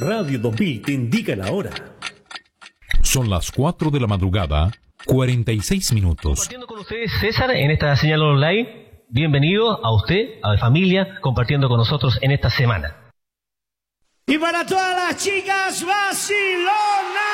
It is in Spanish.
Radio 2000 te indica la hora. Son las 4 de la madrugada, 46 minutos. Compartiendo con ustedes, César, en esta señal online. Bienvenido a usted, a la familia, compartiendo con nosotros en esta semana. Y para todas las chicas, vacilona.